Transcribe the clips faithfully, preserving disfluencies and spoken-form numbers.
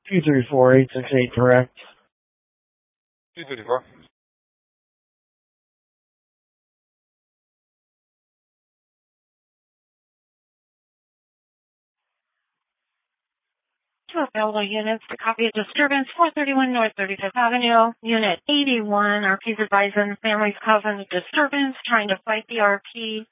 two three four eight six eight, correct. two thirty-four. Two available units to copy of disturbance, four thirty-one North thirty-fifth Avenue, Unit eighty-one. R P's advising families causing a disturbance, trying to fight the R P.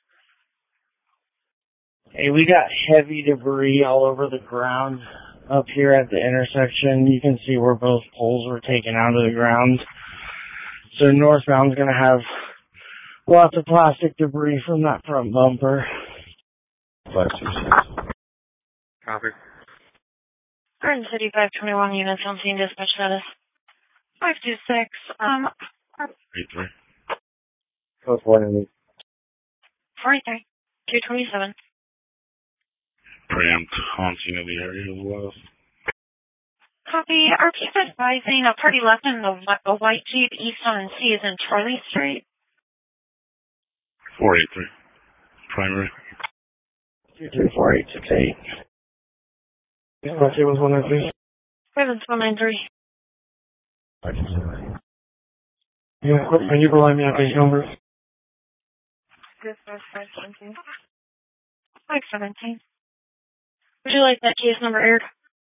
Hey, we got heavy debris all over the ground up here at the intersection. You can see where both poles were taken out of the ground. So northbound's going to have lots of plastic debris from that front bumper. five two six. Copy. Garden City five twenty-one units on scene dispatch status. five two six. Um, eight three. Code one. four eight three. two twenty-seven. Preempt on scene of the area as well. Copy. R P advising a party left in the a white Jeep east on C is in Charlie Street. four eight three. Primary. two three four eight six eight. Yeah, let's see what's one nine three. seven one nine three. Yeah, can you provide me a page number? Dispatch five seventeen. five seventeen. Would you like that case number aired?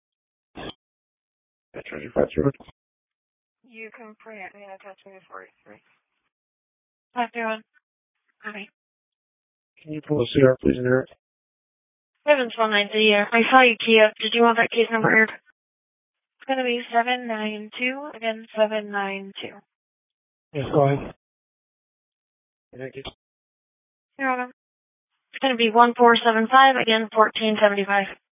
That's right, that's right. You can print me attach me to four eight three. five three one. Okay. Can you pull the C R, please, Eric? seven one nine three. I saw you key up. Did you want that case number aired? It's going to be seven nine two. Again, seven nine two. Yes, go ahead. Thank you. You're welcome. It's going to be one four seven five. Again, fourteen seventy-five.